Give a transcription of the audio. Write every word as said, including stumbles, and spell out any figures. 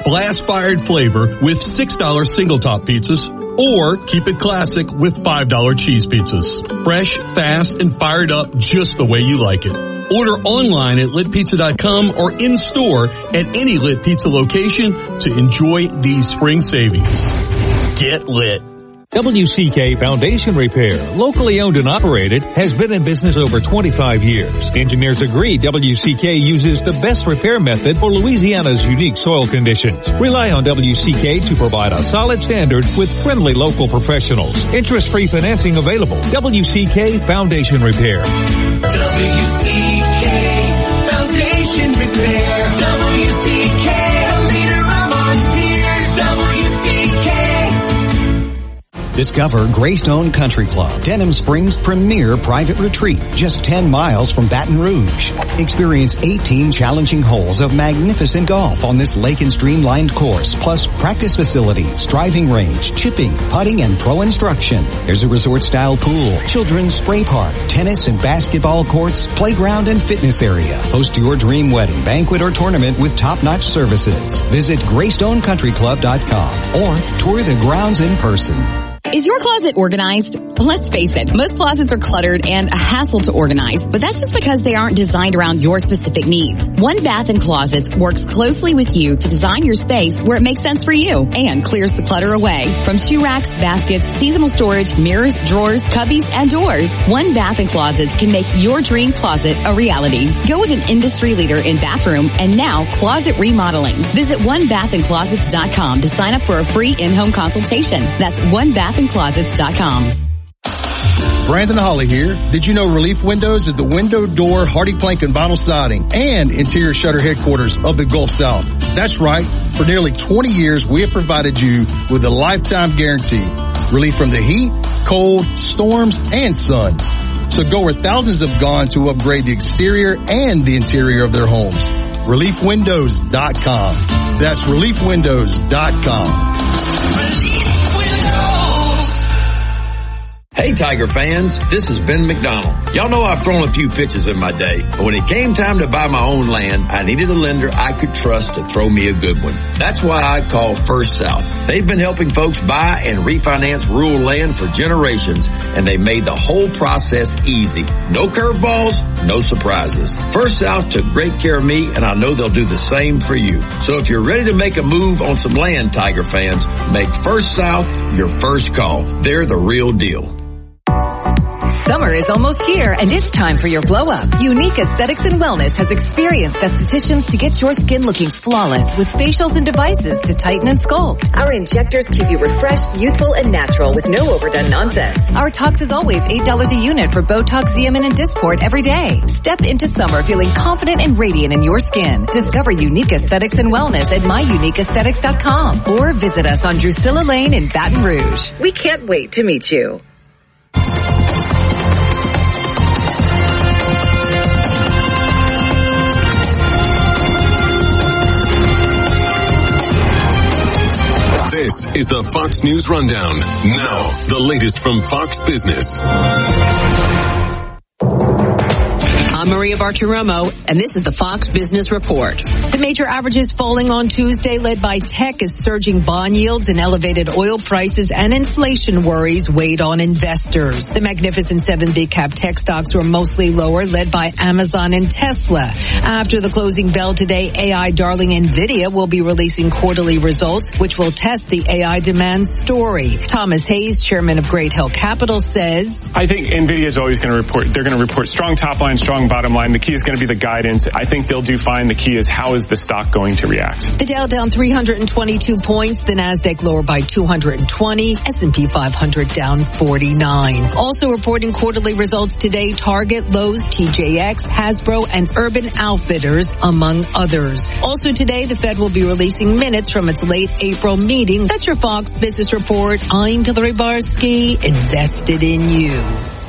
blast-fired flavor with six dollar single-top pizzas, or keep it classic with five dollar cheese pizzas. Fresh, fast, and fired up just the way you like it. Order online at lit pizza dot com or in-store at any Lit Pizza location to enjoy these spring savings. Get lit. W C K Foundation Repair, locally owned and operated, has been in business over twenty-five years. Engineers agree W C K uses the best repair method for Louisiana's unique soil conditions. Rely on W C K to provide a solid standard with friendly local professionals. Interest-free financing available. W C K Foundation Repair. W C K Foundation Repair. W C K, a leader among peers. W C K. Discover Greystone Country Club, Denham Springs' premier private retreat, just ten miles from Baton Rouge. Experience eighteen challenging holes of magnificent golf on this lake and streamlined course, plus practice facilities, driving range, chipping, putting, and pro instruction. There's a resort-style pool, children's spray park, tennis and basketball courts, playground and fitness area. Host your dream wedding, banquet, or tournament with top-notch services. Visit greystone country club dot com or tour the grounds in person. Is your closet organized? Let's face it, most closets are cluttered and a hassle to organize, but that's just because they aren't designed around your specific needs. One Bath and Closets works closely with you to design your space where it makes sense for you and clears the clutter away. From shoe racks, baskets, seasonal storage, mirrors, drawers, cubbies, and doors, One Bath and Closets can make your dream closet a reality. Go with an industry leader in bathroom and now closet remodeling. Visit one bath and closets dot com to sign up for a free in-home consultation. That's one bath and closets dot com. Brandon Holly here. Did you know Relief Windows is the window, door, hardy plank, and vinyl siding and interior shutter headquarters of the Gulf South? That's right. For nearly twenty years, we have provided you with a lifetime guarantee. Relief from the heat, cold, storms, and sun. So go where thousands have gone to upgrade the exterior and the interior of their homes. relief windows dot com. That's relief windows dot com. Hey Tiger fans, this is Ben McDonald. Y'all know I've thrown a few pitches in my day, but when it came time to buy my own land, I needed a lender I could trust to throw me a good one. That's why I call First South. They've been helping folks buy and refinance rural land for generations, and they made the whole process easy. No curveballs, no surprises. First South took great care of me, and I know they'll do the same for you. So if you're ready to make a move on some land, Tiger fans, make First South your first call. They're the real deal. Summer is almost here, and it's time for your glow-up. Unique Aesthetics and Wellness has experienced estheticians to get your skin looking flawless with facials and devices to tighten and sculpt. Our injectors keep you refreshed, youthful, and natural with no overdone nonsense. Our Tox is always eight dollars a unit for Botox, Xeomin, and Dysport every day. Step into summer feeling confident and radiant in your skin. Discover Unique Aesthetics and Wellness at my unique aesthetics dot com or visit us on Drusilla Lane in Baton Rouge. We can't wait to meet you. This is the Fox News Rundown. Now, the latest from Fox Business. I'm Maria Bartiromo, and this is the Fox Business Report. The major averages falling on Tuesday, led by tech as surging bond yields and elevated oil prices and inflation worries weighed on investors. The Magnificent Seven big cap tech stocks were mostly lower, led by Amazon and Tesla. After the closing bell today, A I darling NVIDIA will be releasing quarterly results, which will test the A I demand story. Thomas Hayes, chairman of Great Hill Capital, says, I think NVIDIA is always going to report, they're going to report strong top line, strong bottom line. The key is going to be the guidance. I think they'll do fine. The key is how is the stock going to react? The Dow down three hundred twenty-two points. The Nasdaq lower by two hundred twenty. S and P five hundred down forty-nine. Also reporting quarterly results today, Target, Lowe's, T J X, Hasbro, and Urban Outfitters, among others. Also today, the Fed will be releasing minutes from its late April meeting. That's your Fox Business Report. I'm Hillary Barsky, invested in you.